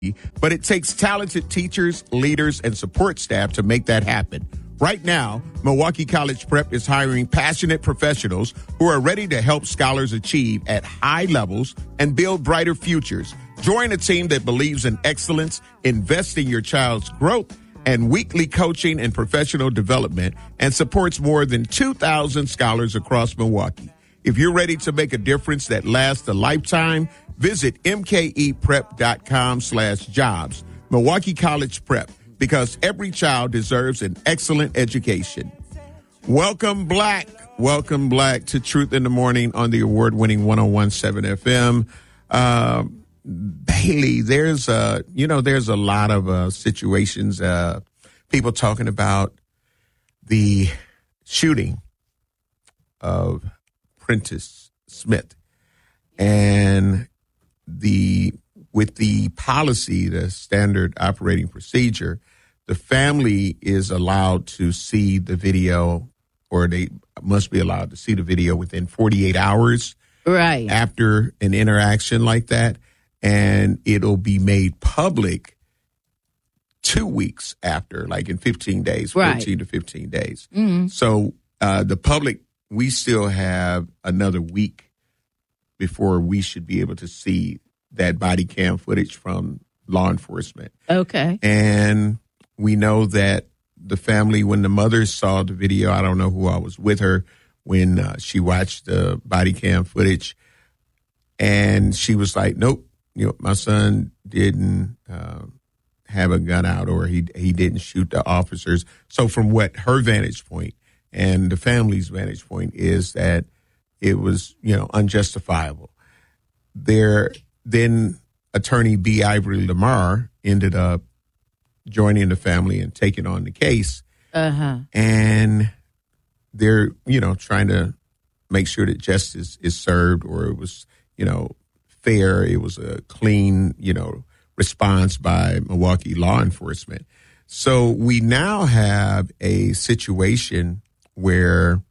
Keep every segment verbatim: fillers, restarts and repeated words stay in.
But it takes talented teachers, leaders, and support staff to make that happen. Right now, Milwaukee College Prep is hiring passionate professionals who are ready to help scholars achieve at high levels and build brighter futures. Join a team that believes in excellence, invest in your child's growth, and weekly coaching and professional development, and supports more than two thousand scholars across Milwaukee. If you're ready to make a difference that lasts a lifetime, visit mkeprep.com slash jobs. Milwaukee College Prep, because every child deserves an excellent education. Welcome, Black. Welcome, Black, to Truth in the Morning on the award-winning one oh one point seven F M. Uh, Bailey, there's a, you know, there's a lot of uh, situations, uh, people talking about the shooting of Prentice Smith. And the with the policy, the standard operating procedure, the family is allowed to see the video, or they must be allowed to see the video within forty-eight hours right after an interaction like that. And it'll be made public two weeks after, like in fifteen days, right. fourteen to fifteen days. Mm-hmm. So uh, the public, we still have another week before we should be able to see that body cam footage from law enforcement. Okay. And we know that the family, when the mother saw the video, I don't know who I was with her when uh, she watched the body cam footage, and she was like, nope, you know, my son didn't uh, have a gun out, or he he didn't shoot the officers. So from what her vantage point and the family's vantage point is, that it was, you know, unjustifiable. There, then attorney B. Ivory Lamar ended up joining the family and taking on the case. Uh-huh. And they're, you know, trying to make sure that justice is served, or it was, you know, fair. It was a clean, you know, response by Milwaukee law enforcement. So we now have a situation where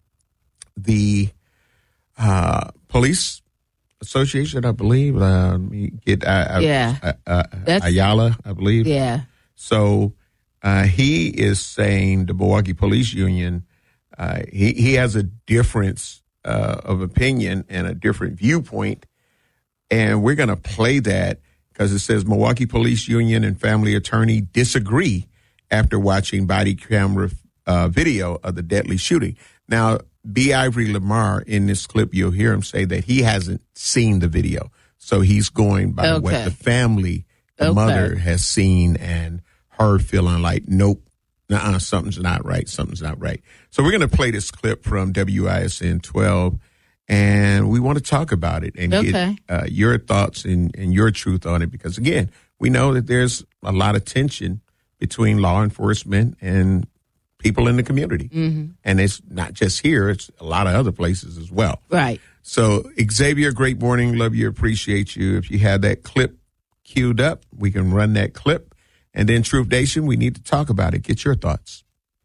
the uh, police association, I believe, uh, get uh, yeah. uh, uh, Ayala, I believe. Yeah. So uh, he is saying, the Milwaukee Police Union, uh, he, he has a difference uh, of opinion and a different viewpoint. And we're going to play that because it says Milwaukee Police Union and family attorney disagree after watching body camera uh, video of the deadly shooting. Now, B. Ivory Lamar, in this clip, you'll hear him say that he hasn't seen the video. So he's going by okay. what the family, the okay. mother, has seen, and her feeling like, nope, nuh-uh, something's not right, something's not right. So we're going to play this clip from W I S N twelve, and we want to talk about it and okay. get uh, your thoughts and, and your truth on it. Because, again, we know that there's a lot of tension between law enforcement and people in the community. Mm-hmm. And it's not just here, it's a lot of other places as well. Right. So, Xavier, great morning. Love you, appreciate you. If you have that clip queued up, we can run that clip. And then, Truth Nation, we need to talk about it. Get your thoughts.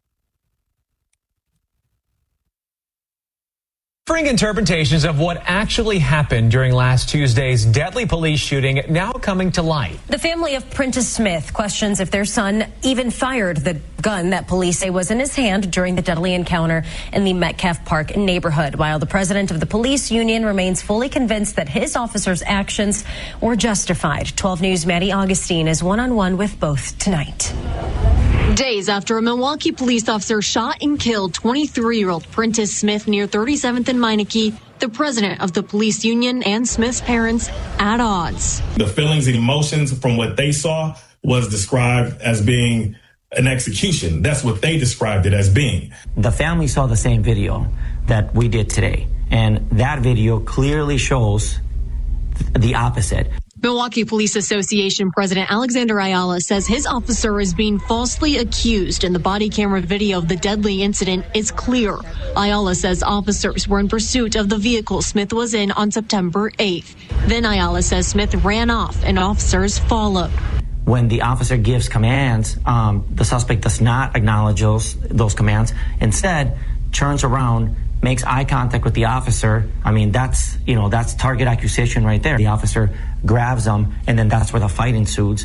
Differing interpretations of what actually happened during last Tuesday's deadly police shooting now coming to light. The family of Prentice Smith questions if their son even fired the gun that police say was in his hand during the deadly encounter in the Metcalf Park neighborhood, while the president of the police union remains fully convinced that his officers' actions were justified. twelve News' Maddie Augustine is one-on-one with both tonight. Days after a Milwaukee police officer shot and killed twenty-three-year-old Prentice Smith near thirty-seventh and Meineke, the president of the police union and Smith's parents at odds. The feelings and emotions from what they saw was described as being an execution. That's what they described it as being. The family saw the same video that we did today, and that video clearly shows the opposite. Milwaukee Police Association President Alexander Ayala says his officer is being falsely accused, and the body camera video of the deadly incident is clear. Ayala says officers were in pursuit of the vehicle Smith was in on September eighth. Then Ayala says Smith ran off and officers followed. When the officer gives commands, um, the suspect does not acknowledge those, those commands. Instead, turns around, makes eye contact with the officer. I mean, that's, you know, that's target accusation right there. The officer grabs him, and then that's where the fight ensues.